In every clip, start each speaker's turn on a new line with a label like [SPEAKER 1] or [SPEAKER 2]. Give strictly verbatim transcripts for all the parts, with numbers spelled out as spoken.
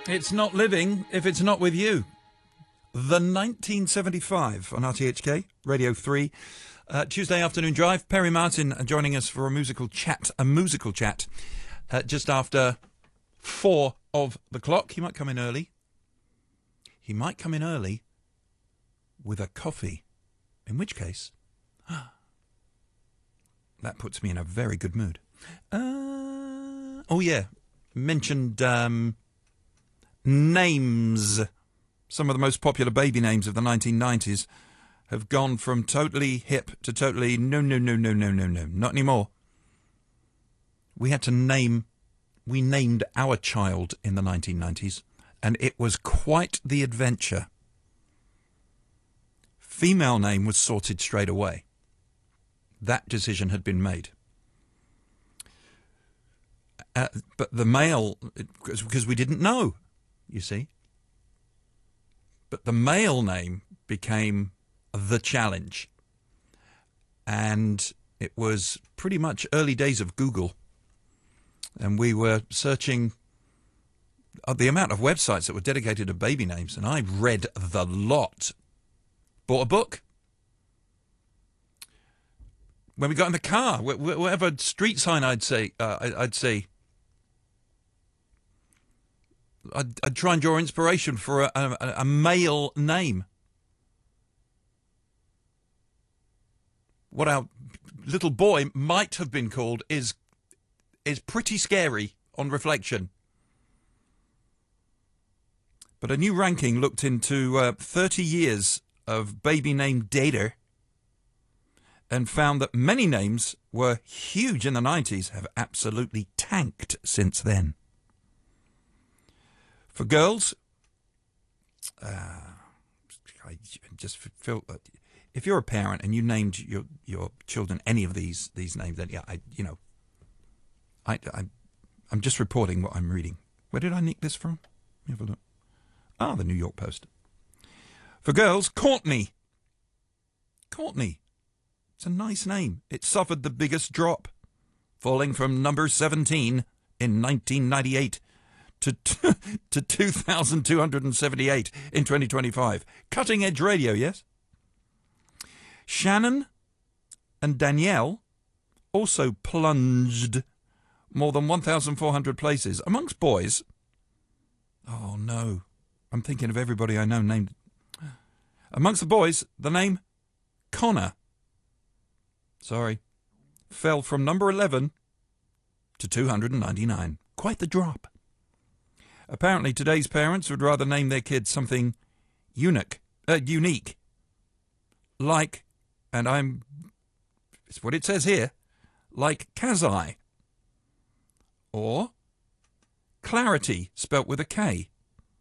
[SPEAKER 1] It's not living if it's not with you. The nineteen seventy-five on R T H K, Radio three. Uh, Tuesday afternoon drive. Perry Martin joining us for a musical chat. A musical chat uh, just after four of the clock. He might come in early. He might come in early with a coffee. In which case, that puts me in a very good mood. Uh, oh, yeah. Mentioned um, names. Some of the most popular baby names of the nineteen nineties have gone from totally hip to totally no, no, no, no, no, no, no. Not anymore. We had to name, we named our child in the nineteen nineties, and it was quite the adventure. Female name was sorted straight away. That decision had been made. Uh, but the male, because we didn't know, you see. But the male name became the challenge. And it was pretty much early days of Google. And we were searching uh, the amount of websites that were dedicated to baby names. And I read the lot. Bought a book. When we got in the car, wh- wh- whatever street sign I'd say, uh, I'd see, I'd, I'd try and draw inspiration for a, a, a male name. What our little boy might have been called is is pretty scary on reflection. But a new ranking looked into uh, thirty years of baby name data and found that many names were huge in the nineties, have absolutely tanked since then. For girls, uh, I just feel uh, if you're a parent and you named your your children any of these these names, then yeah, I you know, I, I I'm just reporting what I'm reading. Where did I nick this from? Let me have a look. Ah, the New York Post. For girls, Courtney. Courtney. It's a nice name. It suffered the biggest drop, falling from number seventeen in nineteen ninety-eight. To, to two thousand two hundred seventy-eight in twenty twenty-five. Cutting edge radio, yes? Shannon and Danielle also plunged more than one thousand four hundred places. Amongst boys, oh no, I'm thinking of everybody I know named. Amongst the boys, the name Connor, sorry, fell from number eleven to two hundred ninety-nine. Quite the drop. Apparently, today's parents would rather name their kids something unique, uh, unique, like, and I'm, it's what it says here, like Kazai, or Clarity, spelt with a K.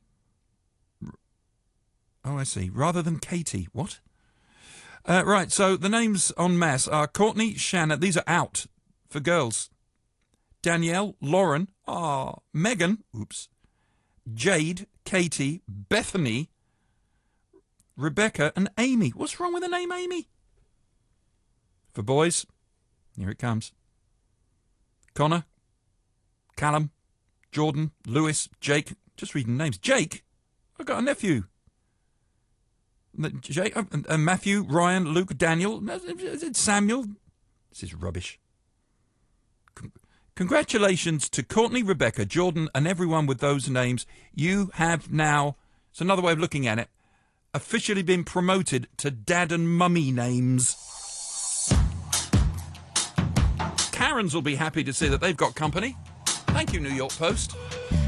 [SPEAKER 1] Oh, I see. Rather than Katie. What? Uh, right, so the names en masse are Courtney, Shannon, these are out for girls. Danielle, Lauren, ah, Megan, oops. Jade, Katie, Bethany, Rebecca, and Amy. What's wrong with the name Amy? For boys, here it comes. Connor, Callum, Jordan, Lewis, Jake. Just reading names. Jake? I've got a nephew. Jake, uh, Matthew, Ryan, Luke, Daniel, Samuel. This is rubbish. Congratulations to Courtney, Rebecca, Jordan, and everyone with those names. You have now, it's another way of looking at it, officially been promoted to dad and mummy names. Karens will be happy to see that they've got company. Thank you, New York Post.